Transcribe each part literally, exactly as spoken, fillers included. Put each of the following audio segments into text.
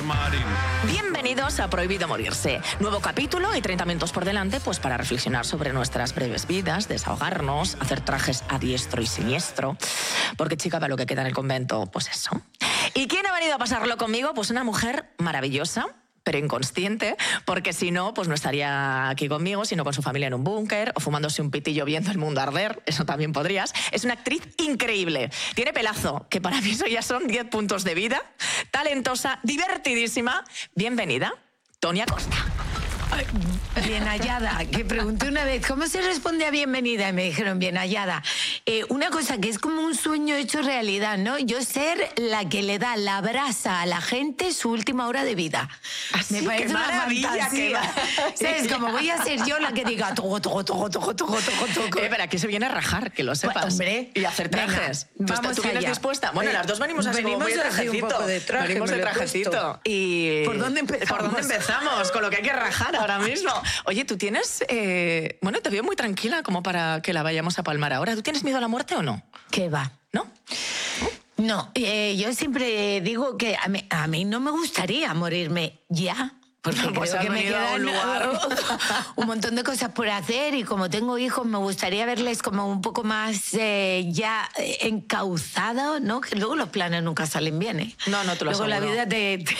Marín. Bienvenidos a Prohibido Morirse. Nuevo capítulo y treinta minutos por delante pues para reflexionar sobre nuestras breves vidas, desahogarnos, hacer trajes a diestro y siniestro. Porque, chica, para lo que queda en el convento, pues eso. ¿Y quién ha venido a pasarlo conmigo? Pues una mujer maravillosa, pero inconsciente, porque si no, pues no estaría aquí conmigo, sino con su familia en un búnker o fumándose un pitillo viendo el mundo arder. Eso también podrías. Es una actriz increíble. Tiene pelazo, que para mí eso ya son diez puntos de vida. Talentosa, divertidísima. Bienvenida, Tony Acosta. Ay, bien hallada, que pregunté una vez ¿cómo se responde a bienvenida? Y me dijeron bien hallada. Eh, una cosa que es como un sueño hecho realidad, ¿no? Yo ser la que le da la brasa a la gente su última hora de vida. Así, me parece qué una maravilla, fantasía. qué ¿Sabes? Como voy a ser yo la que diga toco, toco, toco, toco, toco, toco, toco. Eh, pero aquí se viene a rajar, que lo sepas. Pues, hombre, y hacer trajes. venga, ¿Tú, vamos ¿tú vienes allá. dispuesta? Bueno, las dos venimos así venimos como muy de así un trajecito. poco de traje, venimos me de lo he trajecito. puesto. Y... ¿Por dónde empezamos? ¿Por dónde empezamos? Con lo que hay que rajar ahora mismo. Oye, tú tienes... Eh... Bueno, te veo muy tranquila como para que la vayamos a palmar ahora. ¿Tú tienes miedo a la muerte o no? ¿Qué va? ¿No? No, eh, yo siempre digo que a mí, a mí no me gustaría morirme ya. Porque No, pues creo has que me venido a quedan un lugar. un montón de cosas por hacer y como tengo hijos me gustaría verles como un poco más eh, ya encauzados, ¿no? Que luego los planes nunca salen bien, ¿eh? No, no te lo Luego la aseguro. vida te... te...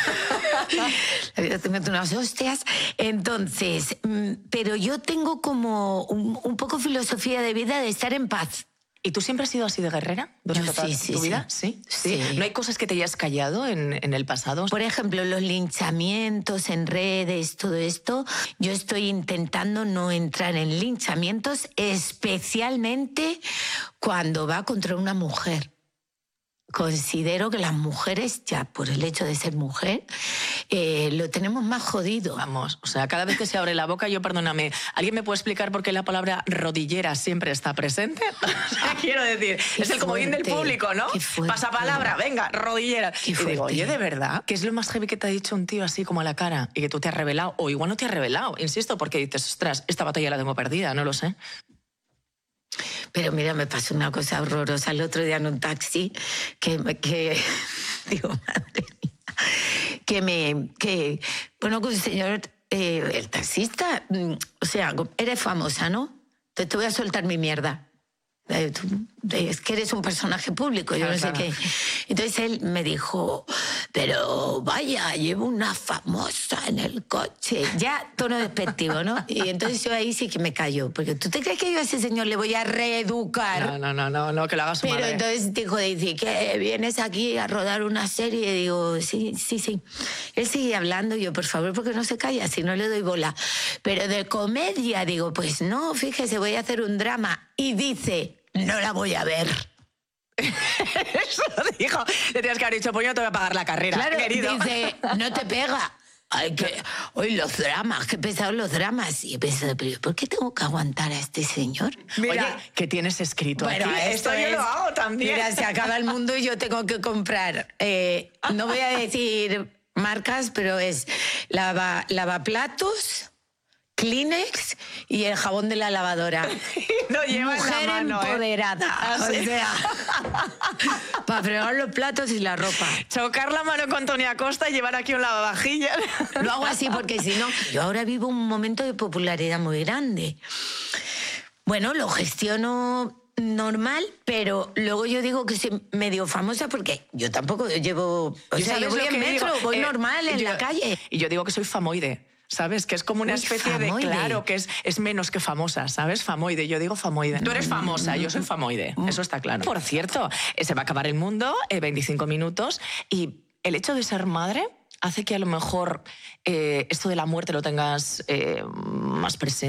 la vida te mete unas hostias. Entonces, mm, pero yo tengo como un, un poco filosofía de vida de estar en paz. ¿Y tú siempre has sido así de guerrera durante Yo toda sí, sí, tu sí. vida? ¿Sí? Sí. ¿No hay cosas que te hayas callado en, en el pasado? Por ejemplo, los linchamientos en redes, todo esto, yo estoy intentando no entrar en linchamientos, especialmente cuando va contra una mujer. Considero que las mujeres, ya por el hecho de ser mujer, eh, lo tenemos más jodido. Vamos, o sea, cada vez que se abre la boca, yo perdóname, ¿alguien me puede explicar por qué la palabra rodillera siempre está presente? O sea, quiero decir, Qué es el comodín del fuerte, público, ¿no? qué fuerte. Pasapalabra, venga, rodillera. Qué Y digo, fuerte. oye, ¿de verdad? ¿Qué es lo más heavy que te ha dicho un tío así como a la cara y que tú te has revelado? O igual no te has revelado, insisto, porque dices, ostras, esta batalla la tengo perdida, no lo sé. Pero mira, me pasó una cosa horrorosa el otro día en un taxi que, que digo, madre mía, que me, que, bueno, que un señor, eh, el taxista, mm, o sea, eres famosa, ¿no? Te, te voy a soltar mi mierda. Eh, tú, eh, es que eres un personaje público, yo Claro, no sé claro. qué. Entonces él me dijo, pero vaya, llevo una famosa en el coche. Ya, tono despectivo, ¿no? Y entonces yo ahí sí que me callo, porque ¿tú te crees que yo a ese señor le voy a reeducar? No, no, no, no, no que lo haga su Pero madre. entonces dijo, dice, ¿qué? ¿Vienes aquí a rodar una serie? Y digo, sí, sí, sí. Él sigue hablando, y yo, por favor, porque no se calla, si no le doy bola. Pero de comedia, digo, pues no, fíjese, voy a hacer un drama. Y dice, no la voy a ver. Eso dijo. Le tienes que haber dicho, pues yo no te voy a pagar la carrera, Claro, querido. dice, no te pega. Ay, que, hoy los dramas, qué pesados los dramas. Y he pensado, pero ¿por qué tengo que aguantar a este señor? Oye, ¿qué tienes escrito Bueno, aquí? esto Esto yo es- lo hago también. Mira, se acaba el mundo y yo tengo que comprar. Eh, no voy a decir marcas, pero es lava, lavaplatos, Kleenex y el jabón de la lavadora. Lo lleva en la Mujer mano, ¿eh? empoderada. Ah, o sí. sea, para fregar los platos y la ropa. Chocar la mano con Tony Acosta y llevar aquí un lavavajillas. Lo hago así porque si no, yo ahora vivo un momento de popularidad muy grande. Bueno, lo gestiono normal, pero luego yo digo que soy medio famosa porque yo tampoco llevo... O ¿Yo sea, yo sabes voy lo en que metro, digo? voy Eh, normal en yo- la calle. Y yo digo que soy famoide. ¿Sabes? Que es como una Uy, especie famoide. de... Claro, que es, es menos que famosa, ¿sabes? Famoide, yo digo famoide. Tú eres famosa, yo soy famoide, eso está claro. Por cierto, eh, se va a acabar el mundo, eh, veinticinco minutos, y el hecho de ser madre hace que a lo mejor eh, esto de la muerte lo tengas eh, más presente.